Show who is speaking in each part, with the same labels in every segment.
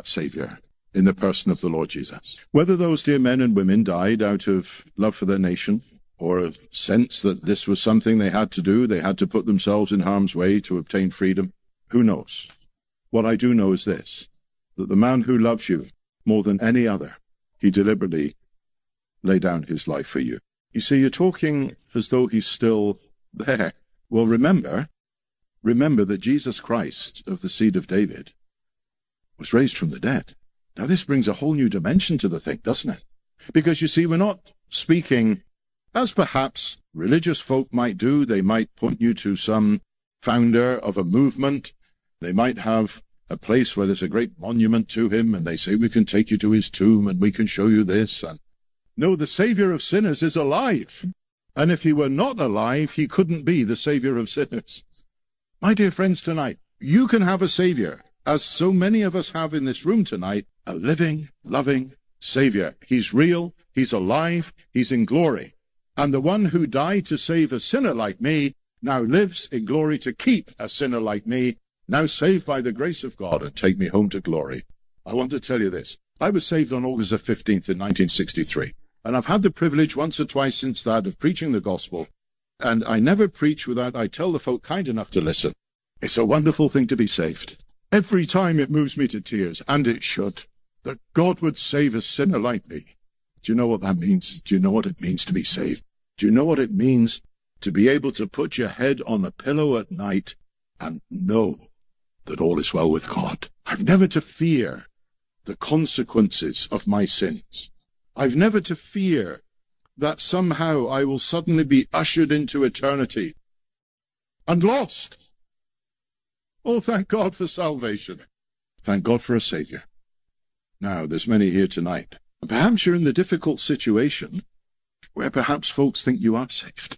Speaker 1: a Savior in the person of the Lord Jesus. Whether those dear men and women died out of love for their nation, or a sense that this was something they had to do, they had to put themselves in harm's way to obtain freedom, who knows? What I do know is this, that the man who loves you more than any other, he deliberately laid down his life for you. You see, you're talking as though he's still there. Well, remember that Jesus Christ of the seed of David was raised from the dead. Now, this brings a whole new dimension to the thing, doesn't it? Because, you see, we're not speaking as perhaps religious folk might do. They might point you to some founder of a movement. They might have a place where there's a great monument to him, and they say, we can take you to his tomb, and we can show you this. And no, the Savior of sinners is alive. And if he were not alive, he couldn't be the Savior of sinners. My dear friends, tonight, you can have a Savior, as so many of us have in this room tonight, a living, loving Savior. He's real, he's alive, he's in glory. And the one who died to save a sinner like me now lives in glory to keep a sinner like me, now saved by the grace of God, and take me home to glory. I want to tell you this. I was saved on August the 15th in 1963. And I've had the privilege once or twice since that of preaching the gospel. And I never preach without I tell the folk kind enough to listen. It's a wonderful thing to be saved. Every time it moves me to tears, and it should, that God would save a sinner like me. Do you know what that means? Do you know what it means to be saved? Do you know what it means to be able to put your head on a pillow at night and know that all is well with God? I've never to fear the consequences of my sins. I've never to fear that somehow I will suddenly be ushered into eternity and lost. Oh, thank God for salvation. Thank God for a Savior. Now, there's many here tonight. Perhaps you're in the difficult situation where perhaps folks think you are saved.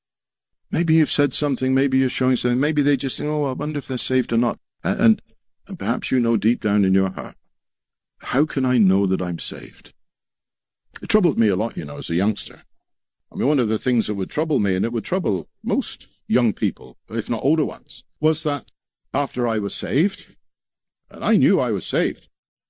Speaker 1: Maybe you've said something, maybe you're showing something, maybe they just think, oh, I wonder if they're saved or not. And perhaps you know deep down in your heart, how can I know that I'm saved? It troubled me a lot, as a youngster. I mean, one of the things that would trouble me, and it would trouble most young people, if not older ones, was that after I was saved, and I knew I was saved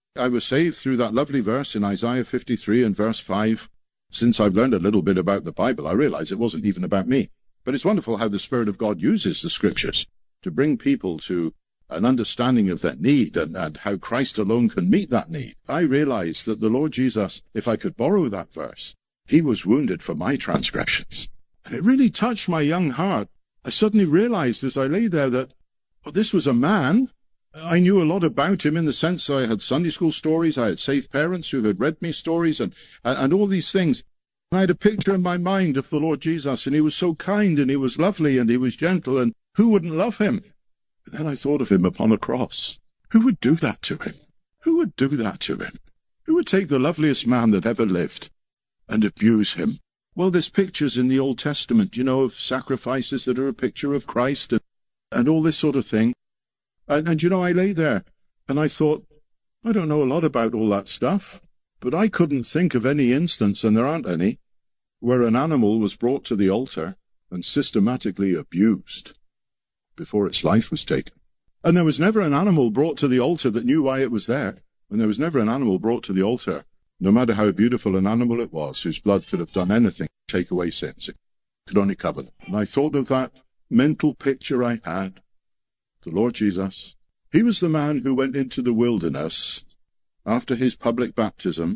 Speaker 1: through that lovely verse in Isaiah 53 and verse 5. Since I've learned a little bit about the Bible, I realize it wasn't even about me. But it's wonderful how the Spirit of God uses the Scriptures to bring people to an understanding of their need and how Christ alone can meet that need. I realized that the Lord Jesus, if I could borrow that verse, he was wounded for my transgressions. And it really touched my young heart. I suddenly realized as I lay there that, this was a man. I knew a lot about him in the sense I had Sunday school stories, I had saved parents who had read me stories and all these things. I had a picture in my mind of the Lord Jesus, and he was so kind and he was lovely and he was gentle, and who wouldn't love him? But then I thought of him upon a cross. Who would do that to him? Who would do that to him? Who would take the loveliest man that ever lived and abuse him? Well, there's pictures in the Old Testament, of sacrifices that are a picture of Christ and all this sort of thing. And I lay there and I thought, I don't know a lot about all that stuff, but I couldn't think of any instance, and there aren't any, where an animal was brought to the altar and systematically abused before its life was taken. And there was never an animal brought to the altar that knew why it was there. And there was never an animal brought to the altar, no matter how beautiful an animal it was, whose blood could have done anything to take away sins. It could only cover them. And I thought of that mental picture I had. The Lord Jesus, he was the man who went into the wilderness after his public baptism,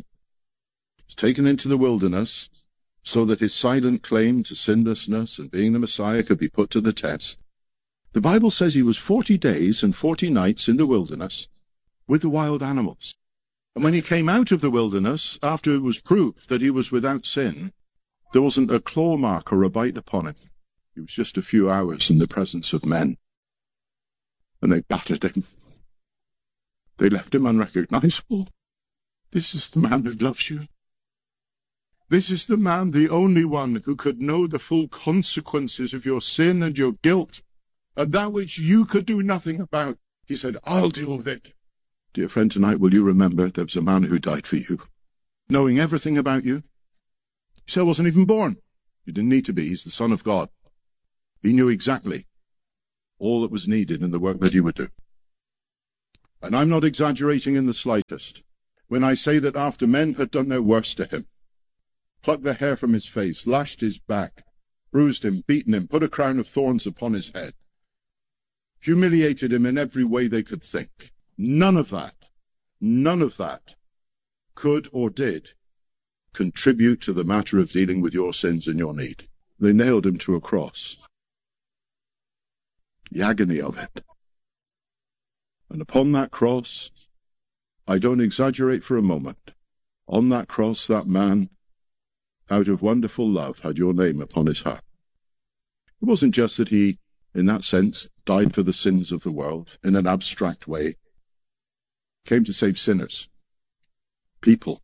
Speaker 1: was taken into the wilderness so that his silent claim to sinlessness and being the Messiah could be put to the test. The Bible says he was 40 days and 40 nights in the wilderness with the wild animals. And when he came out of the wilderness, after it was proved that he was without sin, there wasn't a claw mark or a bite upon him. He was just a few hours in the presence of men. And they battered him. They left him unrecognizable. This is the man who loves you. This is the man, the only one who could know the full consequences of your sin and your guilt, and that which you could do nothing about. He said, I'll deal with it. Dear friend, tonight will you remember there was a man who died for you, knowing everything about you? He said, I wasn't even born. You didn't need to be. He's the Son of God. He knew exactly all that was needed in the work that he would do. And I'm not exaggerating in the slightest when I say that after men had done their worst to him, plucked the hair from his face, lashed his back, bruised him, beaten him, put a crown of thorns upon his head, humiliated him in every way they could think, none of that could or did contribute to the matter of dealing with your sins and your need. They nailed him to a cross. The agony of it. And upon that cross, I don't exaggerate for a moment, on that cross, that man, out of wonderful love, had your name upon his heart. It wasn't just that he, in that sense, died for the sins of the world in an abstract way. Came to save sinners. People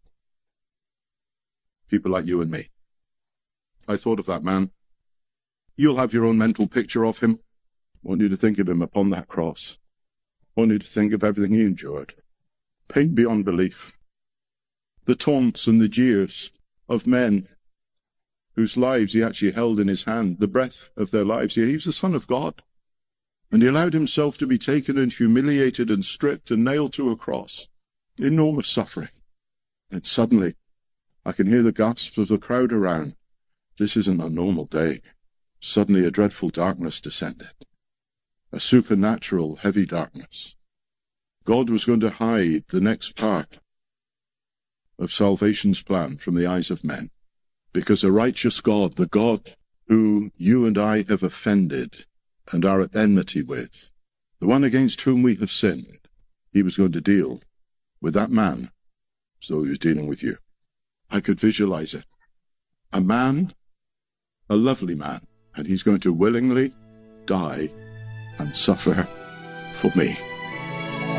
Speaker 1: like you and me. I thought of that man. You'll have your own mental picture of him. I want you to think of him upon that cross. I want you to think of everything he endured. Pain beyond belief. The taunts and the jeers of men whose lives he actually held in his hand, the breath of their lives. He was the Son of God. And he allowed himself to be taken and humiliated and stripped and nailed to a cross. Enormous suffering. And suddenly, I can hear the gasps of the crowd around. This isn't a normal day. Suddenly a dreadful darkness descended. A supernatural, heavy darkness. God was going to hide the next part of salvation's plan from the eyes of men. Because a righteous God, the God who you and I have offended and are at enmity with, the one against whom we have sinned, he was going to deal with that man as though he was dealing with you. I could visualize it. A man, a lovely man, and he's going to willingly die and suffer for me.